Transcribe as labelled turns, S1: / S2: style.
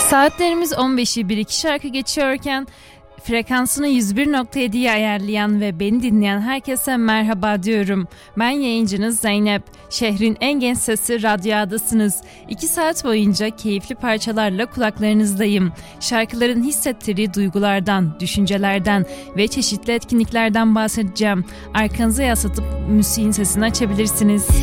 S1: Saatlerimiz 15'i 1-2 şarkı geçiyorken frekansını 101.7'ye ayarlayan ve beni dinleyen herkese merhaba diyorum. Ben yayıncınız Zeynep. Şehrin en genç sesi Radyo A'dasınız. 2 saat boyunca keyifli parçalarla kulaklarınızdayım. Şarkıların hissettirdiği duygulardan, düşüncelerden ve çeşitli etkinliklerden bahsedeceğim. Arkanıza yaslatıp müziğin sesini açabilirsiniz.